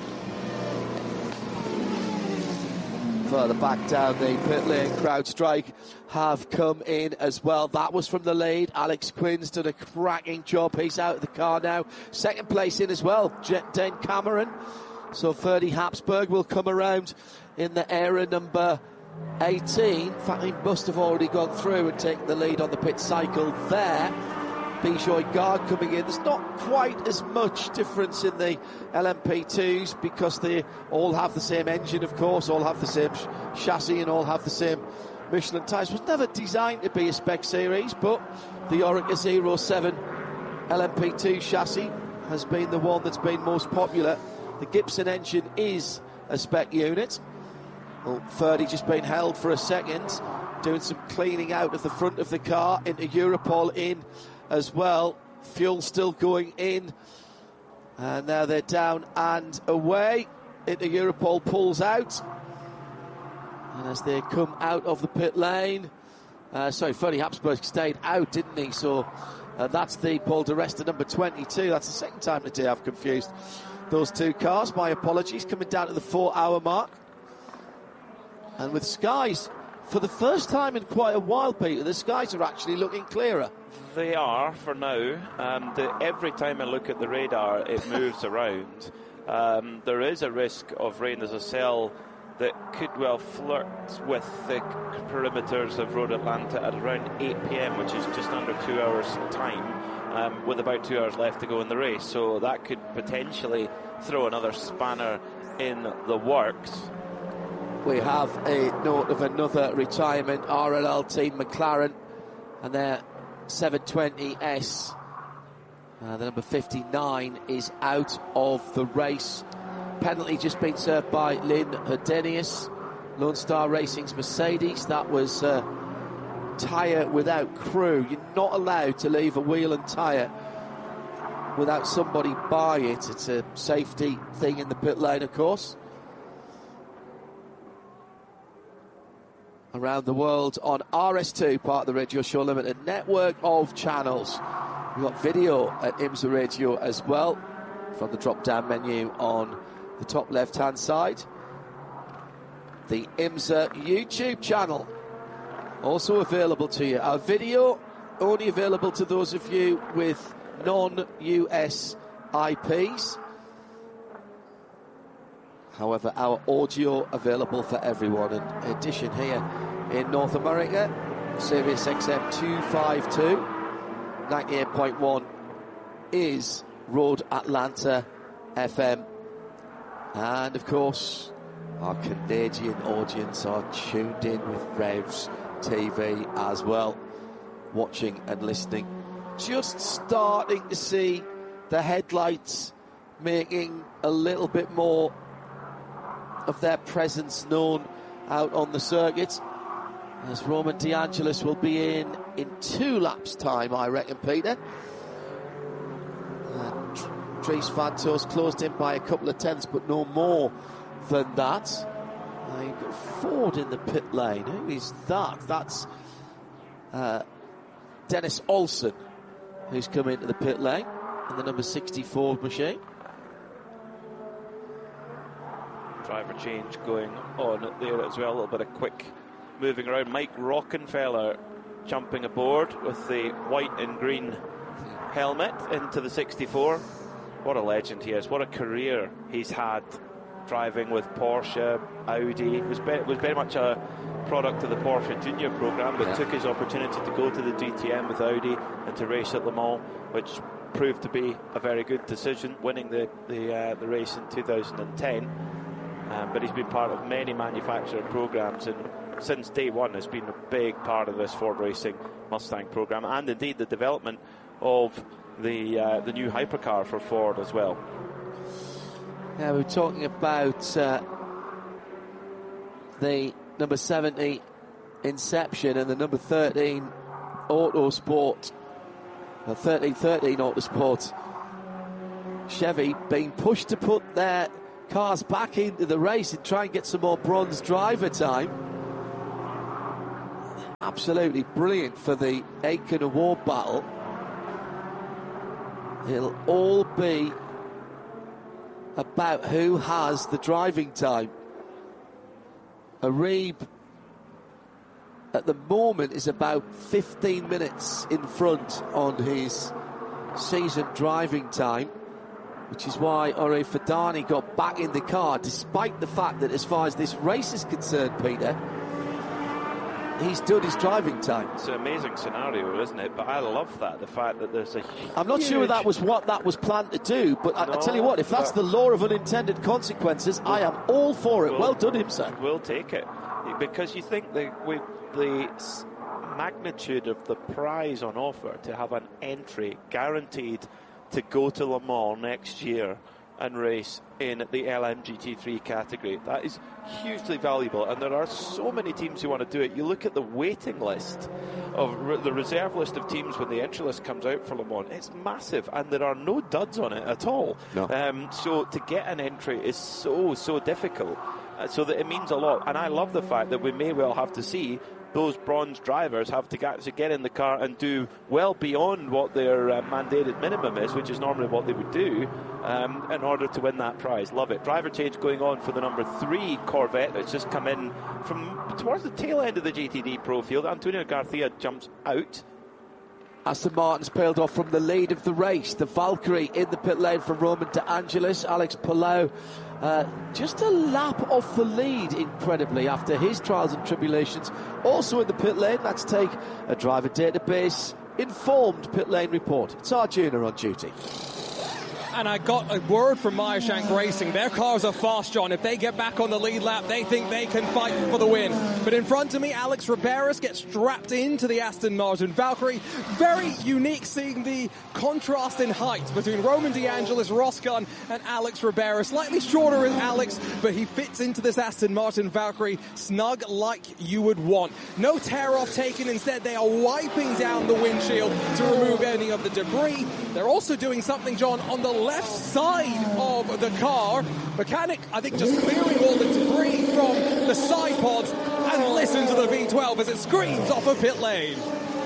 Further back down the pit lane, CrowdStrike have come in as well. That was from the lead. Alex Quinn's done a cracking job. He's out of the car now. Second place in as well, Dane Cameron. So Ferdy Habsburg will come around in the era number eighteen. In fact, he must have already gone through and taken the lead on the pit cycle there. Bijoy Garg coming in. There's not quite as much difference in the L M P twos because they all have the same engine, of course, all have the same sh- chassis and all have the same Michelin tyres. It was never designed to be a spec series, but the Oreca zero seven L M P two chassis has been the one that's been most popular. The Gibson engine is a spec unit. Well, Ferdy just been held for a second, doing some cleaning out of the front of the car, into Europol in as well. Fuel still going in, and now they're down and away. Into Europol pulls out, and as they come out of the pit lane, uh, sorry, Ferdy Habsburg stayed out, didn't he? So uh, that's the Paul di Resta number twenty-two. That's the second time today I've confused those two cars. My apologies. Coming down to the four-hour mark, and with skies for the first time in quite a while, Peter, the skies are actually looking clearer. They are for now. Um, the, every time I look at the radar, it moves around. Um, there is a risk of rain. There's a cell that could well flirt with the perimeters of Road Atlanta at around eight p.m., which is just under two hours time, um, with about two hours left to go in the race. So that could potentially throw another spanner in the works. We have a note of another retirement, R L L team McLaren, and their seven twenty S, uh, the number fifty-nine, is out of the race. Penalty just been served by Lynn Herdenius, Lone Star Racing's Mercedes. That was uh, tyre without crew. You're not allowed to leave a wheel and tyre without somebody by it. It's a safety thing in the pit lane, of course. Around the world on R S two, part of the Radio Show Limited network of channels. We've got video at IMSA Radio as well, from the drop-down menu on the top left-hand side. The IMSA YouTube channel, also available to you. Our video, only available to those of you with non-U S I Ps. However, our audio available for everyone. In addition, here in North America, Sirius X M two fifty-two, ninety-eight point one is Road Atlanta F M. And of course, our Canadian audience are tuned in with Revs T V as well, watching and listening. Just starting to see the headlights making a little bit more of their presence known out on the circuit, as Roman De Angelis will be in in two laps time, I reckon, Peter. Uh, Dries Vanthoor's closed in by a couple of tenths, but no more than that. Uh, you've got Ford in the pit lane. Who is that? That's uh, Dennis Olsen, who's come into the pit lane in the number sixty-four machine. Driver change going on there as well. A little bit of quick moving around. Mike Rockenfeller jumping aboard with the white and green helmet into the sixty-four. What a legend he is. What a career he's had driving with Porsche, Audi. It was, be- was very much a product of the Porsche Junior program, but yeah. took his opportunity to go to the D T M with Audi and to race at Le Mans, which proved to be a very good decision, winning the, the, uh, the race in two thousand ten. Um, but he's been part of many manufacturer programs, and since day one has been a big part of this Ford Racing Mustang program, and indeed the development of the uh, the new hypercar for Ford as well. Yeah, we were talking about uh, the number seventy Inception and the number thirteen Autosport, the thirteen thirteen Autosport Chevy being pushed to put their cars back into the race and try and get some more bronze driver time. Absolutely brilliant for the Aiken Award battle. It'll all be about who has the driving time. Arib at the moment is about fifteen minutes in front on his season driving time, which is why Ore Fadani got back in the car, despite the fact that as far as this race is concerned, Peter, he's done his driving time. It's an amazing scenario, isn't it? But I love that, the fact that there's a huge... I'm not sure that was what that was planned to do, but I, no, I tell you what, if that's the law of unintended consequences, I am all for it. We'll, well done him, sir. We'll take it. Because you think that with the magnitude of the prize on offer, to have an entry guaranteed to go to Le Mans next year and race in the L M G T three category, that is hugely valuable, and there are so many teams who want to do it. You look at the waiting list of re- the reserve list of teams when the entry list comes out for Le Mans, it's massive, and there are no duds on it at all. No. Um, so to get an entry is so so difficult, uh, so that it means a lot. And I love the fact that we may well have to see those bronze drivers have to get, to get in the car and do well beyond what their uh, mandated minimum is, which is normally what they would do, um, in order to win that prize. Love it. Driver change going on for the number three Corvette that's just come in from towards the tail end of the G T D Pro field. Antonio Garcia jumps out. Aston Martin's peeled off from the lead of the race. The Valkyrie in the pit lane from Roman De Angelis. Alex Palou uh, just a lap off the lead, incredibly, after his trials and tribulations. Also in the pit lane, let's take a driver database informed pit lane report. It's Arjuna on duty. And I got a word from Meyershank Racing. Their cars are fast, John. If they get back on the lead lap, they think they can fight for the win. But in front of me, Alex Riberas gets strapped into the Aston Martin Valkyrie. Very unique seeing the contrast in height between Roman De Angelis, Roscon, and Alex Riberas. Slightly shorter than Alex, but he fits into this Aston Martin Valkyrie snug like you would want. No tear-off taken. Instead, they are wiping down the windshield to remove any of the debris. They're also doing something, John, on the left side of the car. Mechanic, I think, just clearing all the debris from the side pods, and listen to the V twelve as it screams off a pit lane.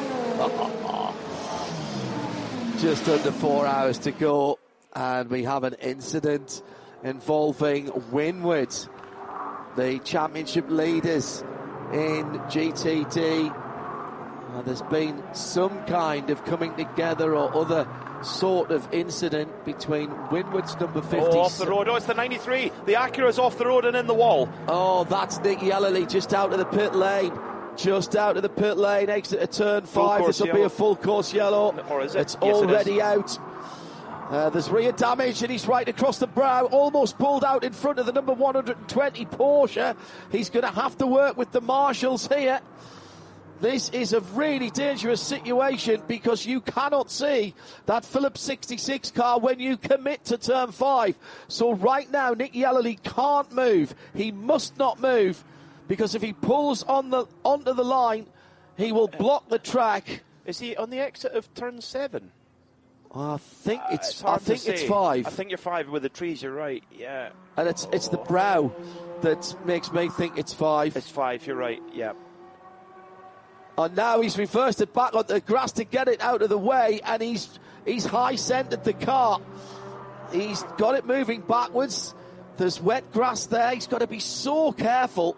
Just under four hours to go, and we have an incident involving Winward, the championship leaders in G T D. Uh, there's been some kind of coming together or other sort of incident between Winward's number fifty. Oh, off the road. Oh, it's the ninety-three. The Acura's off the road and in the wall. Oh, that's Nick Yellerly just out of the pit lane. Just out of the pit lane, exit at turn five. This will be a full course yellow. Or is it? It's yes, already it is. out. Uh, there's rear damage, and he's right across the brow, almost pulled out in front of the number one hundred twenty Porsche. He's going to have to work with the marshals here. This is a really dangerous situation because you cannot see that Phillips sixty-six car when you commit to turn five. So right now, Nick Yellerly can't move. He must not move because if he pulls on the onto the line, he will block the track. Is he on the exit of turn seven? I think it's. Uh, it's hard I think to it's say. five. I think you're five with the trees. You're right. Yeah. And it's it's the brow that makes me think it's five. It's five. You're right. Yeah. And now he's reversed it back on the grass to get it out of the way, and he's he's high-centered the car. He's got it moving backwards. There's wet grass there. He's got to be so careful.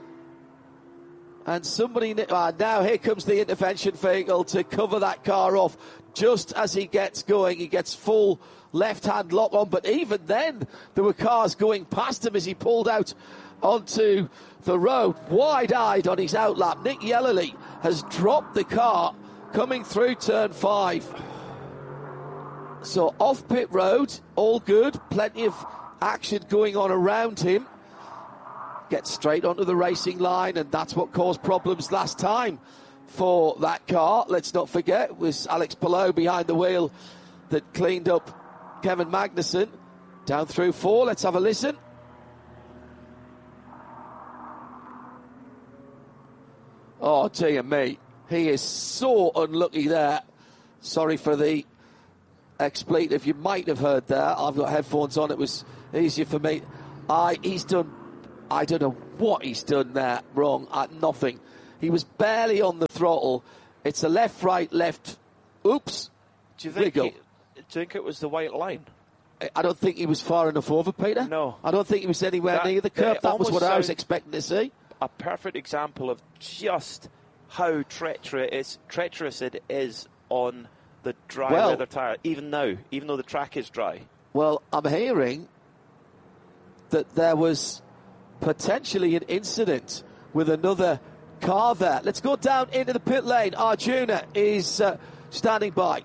And somebody... Uh, now here comes the intervention vehicle to cover that car off. Just as he gets going, he gets full left-hand lock on. But even then, there were cars going past him as he pulled out onto the road, wide-eyed on his outlap. Nick Yellerly has dropped the car coming through turn five. So off pit road, all good, plenty of action going on around him. gets straight onto the racing line, and that's what caused problems last time for that car. Let's not forget, it was Alex Palou behind the wheel that cleaned up Kevin Magnussen. Down through four, let's have a listen. Oh, dear me. He is so unlucky there. Sorry for the expletive you might have heard there. I've got headphones on. It was easier for me. I, he's done, I don't know what he's done there wrong at nothing. He was barely on the throttle. It's a left, right, left. Oops. Do you think, wiggle. he, do you think it was the white line? I don't think he was far enough over, Peter. No. I don't think he was anywhere That- near the curb. That was what I was expecting to see. A perfect example of just how treacherous, treacherous it is on the dry Well- leather tyre, even now, even though the track is dry. Well, I'm hearing that there was potentially an incident with another car there. Let's go down into the pit lane. Arjuna is uh, standing by.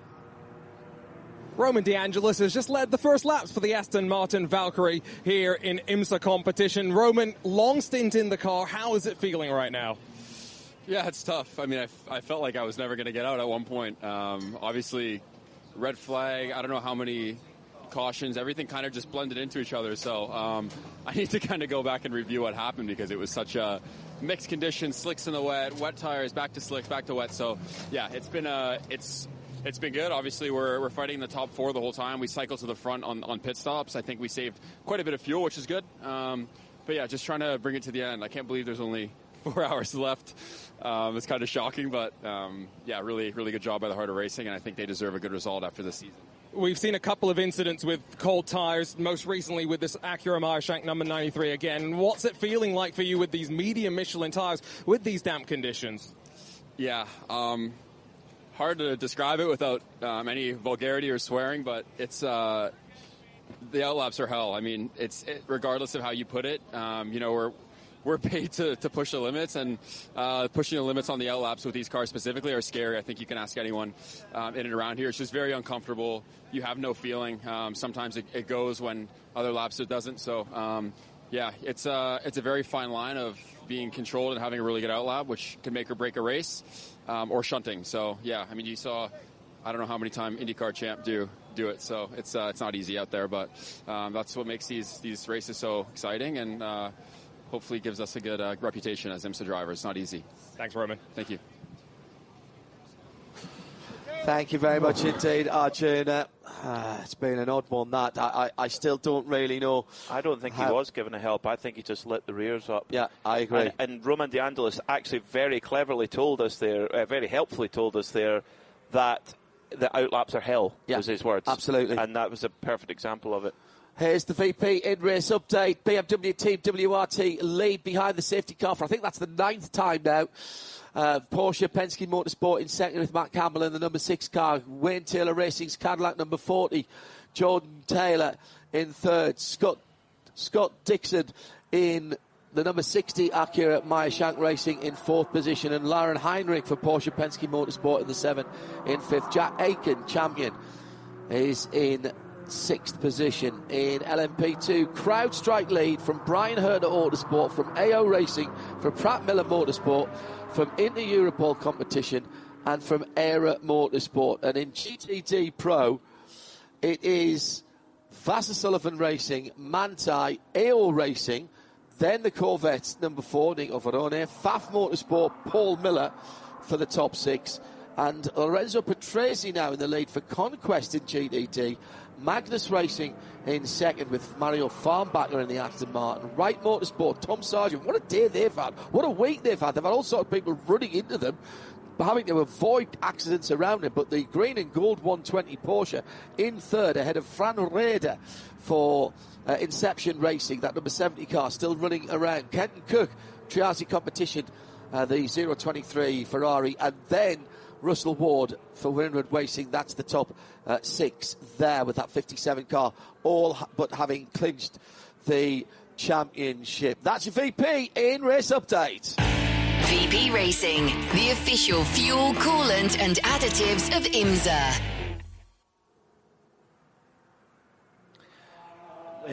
Roman De Angelis has just led the first laps for the Aston Martin Valkyrie here in IMSA competition. Roman, long stint in the car. How is it feeling right now? Yeah, it's tough. I mean, I, I felt like I was never going to get out at one point. Um, obviously, red flag, I don't know how many cautions, everything kind of just blended into each other. So um, I need to kind of go back and review what happened because it was such a mixed condition, slicks in the wet, wet tires, back to slicks, back to wet. So, yeah, it's been uh, it's it's been good. Obviously, we're we're fighting the top four the whole time. We cycle to the front on, on pit stops. I think we saved quite a bit of fuel, which is good. Um, but, yeah, just trying to bring it to the end. I can't believe there's only four hours left. Um, it's kind of shocking, but, um, yeah, really, really good job by the Heart of Racing, and I think they deserve a good result after this season. We've seen a couple of incidents with cold tyres, most recently with this Acura Meyershank number ninety-three again. What's it feeling like for you with these medium Michelin tyres with these damp conditions? Yeah, um, hard to describe it without um, any vulgarity or swearing, but it's uh, the outlaps are hell. I mean, it's it, regardless of how you put it. Um, you know, we're we're paid to, to push the limits, and uh, pushing the limits on the outlaps with these cars specifically are scary. I think you can ask anyone um, in and around here. It's just very uncomfortable. You have no feeling. Um, sometimes it, it goes when other laps it doesn't. So, um, yeah, it's a, it's a very fine line of being controlled and having a really good outlap, which can make or break a race, um, or shunting. So, yeah, I mean, you saw, I don't know how many times IndyCar champ do do it. So it's uh, it's not easy out there, but um, that's what makes these, these races so exciting, and uh, hopefully gives us a good uh, reputation as IMSA drivers. It's not easy. Thanks, Roman. Thank you. Thank you very much indeed, Arjuna. Uh, it's been an odd one, that. I, I, I still don't really know. I don't think how... he was given a help. I think he just lit the rears up. Yeah, I agree. And, and Roman De Angelis actually very cleverly told us there, uh, very helpfully told us there, that the outlaps are hell, yeah, was his words. Absolutely. And that was a perfect example of it. Here's the V P in-race update. B M W Team W R T lead behind the safety car for, I think that's the ninth time now. Uh, Porsche Penske Motorsport in second with Matt Campbell in the number six car. Wayne Taylor Racing's Cadillac number forty. Jordan Taylor in third. Scott Scott Dixon in the number sixty Acura Meyershank Racing in fourth position. And Lauren Heinrich for Porsche Penske Motorsport in the seven in fifth. Jack Aiken, champion, is in sixth position. In L M P two, CrowdStrike lead from Brian Herter Autosport, from A O Racing, from Pratt Miller Motorsport, from Inter Europol competition, and from Era Motorsport. And in G T D Pro, it is Vassar Sullivan Racing, Manthey, A O Racing, then the Corvettes number four, Nico Verone, F A F Motorsport, Paul Miller for the top six, and Lorenzo Patrese now in the lead for Conquest in G T D. Magnus Racing in second with Mario Farnbacher in the Aston Martin. Wright Motorsport, Tom Sargent. What a day they've had. What a week they've had. They've had all sorts of people running into them, having to avoid accidents around it. But the green and gold one twenty Porsche in third ahead of Fran Reder for uh, Inception Racing, that number seventy car still running around. Kenton Cook, Triazi competition, uh, the zero twenty-three Ferrari, and then Russell Ward for Winward Racing. That's the top uh, six there with that fifty-seven car, all ha- but having clinched the championship. That's your V P in race update. V P Racing, the official fuel, coolant and additives of IMSA.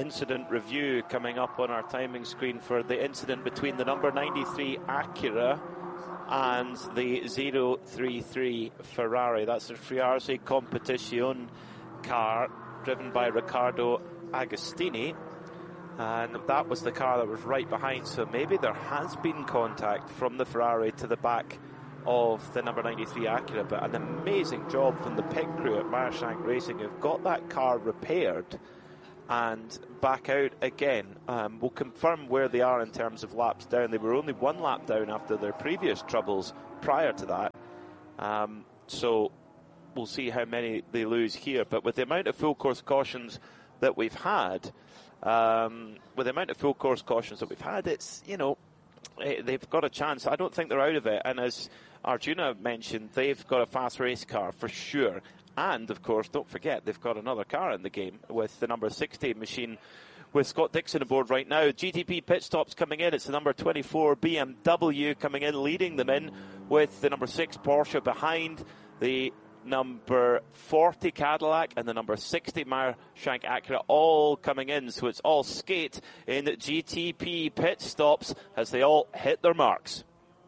incident review coming up on our timing screen for the incident between the number ninety-three Acura and the zero three three Ferrari. That's the Friarsi Competizione car driven by Riccardo Agostini, and that was the car that was right behind, so maybe there has been contact from the Ferrari to the back of the number ninety-three Acura, but an amazing job from the pit crew at Meyershank Racing, who've got that car repaired and back out again. Um, we'll confirm where they are in terms of laps down. They were only one lap down after their previous troubles prior to that, um, so we'll see how many they lose here. But with the amount of full course cautions that we've had, um, with the amount of full course cautions that we've had, it's, you know, they've got a chance. I don't think they're out of it. And as Arjuna mentioned, they've got a fast race car for sure. And, of course, don't forget, they've got another car in the game with the number sixty machine with Scott Dixon aboard right now. G T P pit stops coming in. It's the number twenty-four B M W coming in, leading them in with the number six Porsche behind, the number forty Cadillac and the number sixty Meyershank Acura all coming in. So it's all skate in G T P pit stops as they all hit their marks.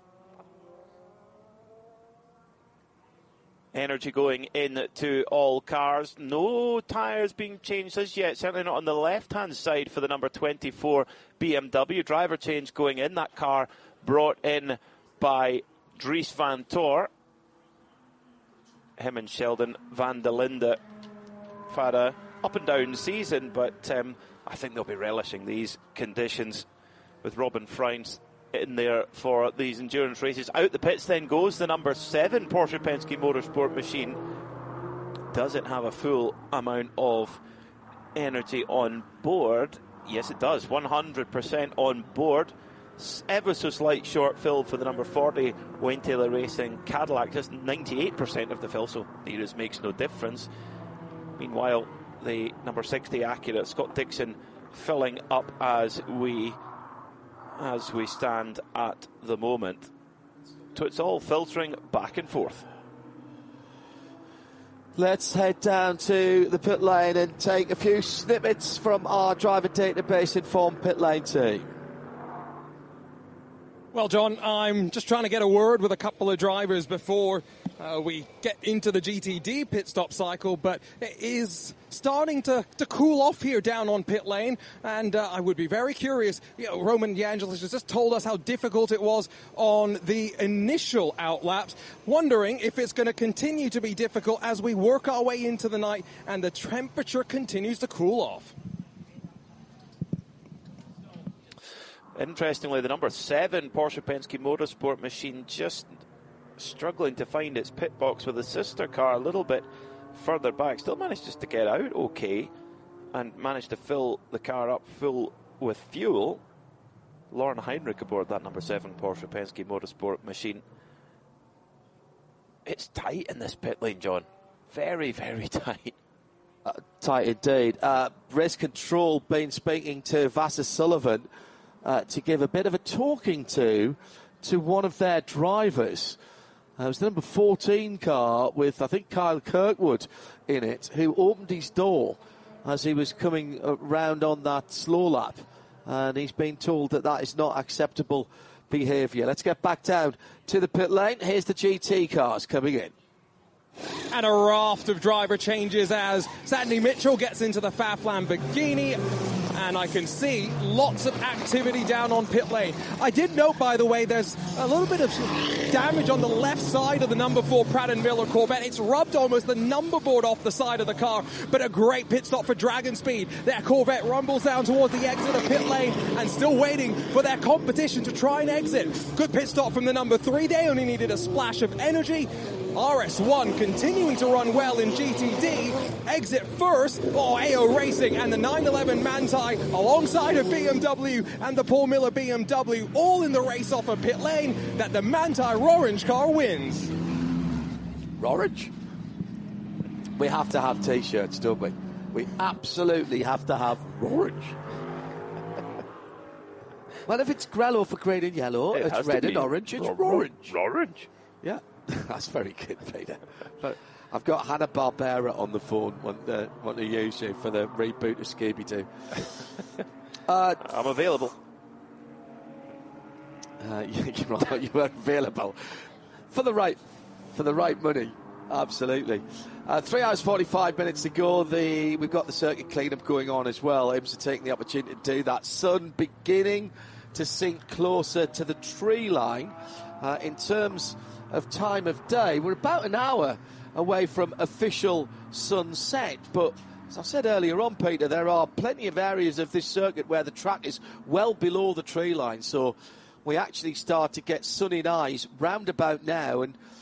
Energy going into all cars. No tyres being changed as yet. Certainly not on the left-hand side for the number twenty-four B M W. Driver change going in. That car brought in by Dries van Tor. Him and Sheldon van der Linde have had a up and down season, but um, I think they'll be relishing these conditions with Robin Freins in there for these endurance races. Out the pits then goes the number seven Porsche Penske Motorsport machine. Does it have a full amount of energy on board? Yes, it does. one hundred percent on board. Ever so slight short fill for the number forty Wayne Taylor Racing Cadillac, just ninety-eight percent of the fill, so nearest makes no difference. Meanwhile, the number sixty Acura, Scott Dixon, filling up as we as we stand at the moment. So it's all filtering back and forth. Let's head down to the pit lane and take a few snippets from our driver database informed pit lane team. Well, John, I'm just trying to get a word with a couple of drivers before uh, we get into the G T D pit stop cycle, but it is starting to, to cool off here down on pit lane, and uh, I would be very curious. You know, Roman DeAngelis has just told us how difficult it was on the initial outlaps, wondering if it's going to continue to be difficult as we work our way into the night and the temperature continues to cool off. Interestingly, the number seven Porsche Penske Motorsport machine just struggling to find its pit box with the sister car a little bit further back. Still managed just to get out okay and managed to fill the car up full with fuel. Lauren Heinrich aboard that number seven Porsche Penske Motorsport machine. It's tight in this pit lane, John. Very, very tight. Uh, tight indeed. Uh, race control been speaking to Vasser Sullivan Uh, to give a bit of a talking to to one of their drivers. Uh, it was the number fourteen car with, I think, Kyle Kirkwood in it, who opened his door as he was coming around on that slow lap. And he's been told that that is not acceptable behaviour. Let's get back down to the pit lane. Here's the G T cars coming in. And a raft of driver changes as Sandy Mitchell gets into the F A F Lamborghini. And I can see lots of activity down on pit lane. I did note, by the way, there's a little bit of damage on the left side of the number four Pratt and Miller Corvette. It's rubbed almost the number board off the side of the car, but a great pit stop for Dragon Speed. Their Corvette rumbles down towards the exit of pit lane and still waiting for their competition to try and exit. Good pit stop from the number three. They only needed a splash of energy. R S one continuing to run well in G T D. Exit first. Oh, A O Racing and the nine eleven Manthey alongside of B M W and the Paul Miller B M W all in the race off of pit lane that the Manthey Rorange car wins. Rorange? We have to have T-shirts, don't we? We absolutely have to have Rorange. Well, if it's Grello for green and yellow, it it's red and orange, it's Rorange. Rorange. Yeah, that's very good, Peter. But I've got Hanna-Barbera on the phone, want to, want to use you for the reboot of Scooby-Doo. uh, I'm available. Uh, you, you were available for the right for the right money. Absolutely. Uh, three hours forty-five minutes to go. The we've got the circuit cleanup going on as well. I was taking the opportunity to do that. Sun beginning to sink closer to the tree line. Uh, in terms of time of day, we're about an hour away from official sunset, but as I said earlier on, Peter, there are plenty of areas of this circuit where the track is well below the tree line, so we actually start to get sunny eyes round about now, and